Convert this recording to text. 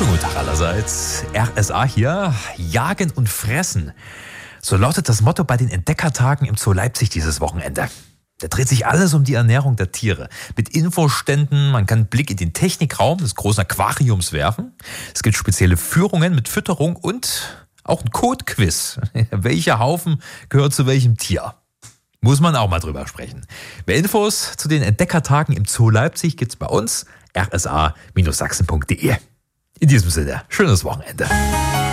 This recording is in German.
Schönen guten Tag allerseits. RSA hier. Jagen und fressen. So lautet das Motto bei den Entdeckertagen im Zoo Leipzig dieses Wochenende. Da dreht sich alles um die Ernährung der Tiere. Mit Infoständen, man kann einen Blick in den Technikraum des großen Aquariums werfen. Es gibt spezielle Führungen mit Fütterung und auch ein Code-Quiz. Welcher Haufen gehört zu welchem Tier? Muss man auch mal drüber sprechen. Mehr Infos zu den Entdeckertagen im Zoo Leipzig gibt's bei uns, rsa-sachsen.de. In diesem Sinne, schönes Wochenende.